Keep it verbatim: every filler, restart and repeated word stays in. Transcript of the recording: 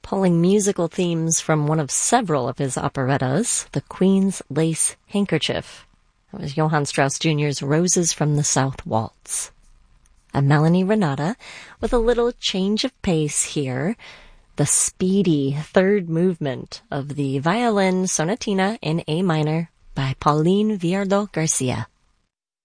pulling musical themes from one of several of his operettas, The Queen's Lace Handkerchief. That was Johann Strauss Junior's Roses from the South Waltz. And Melanie Renata with a little change of pace here, the speedy third movement of the Violin Sonatina in A minor by Pauline Viardot Garcia.